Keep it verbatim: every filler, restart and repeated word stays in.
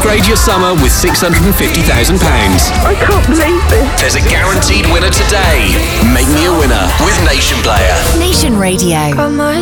Upgrade your summer with six hundred fifty thousand pounds. I can't believe this. There's a guaranteed winner today. Make me a winner with Nation Player. Nation Radio. Got my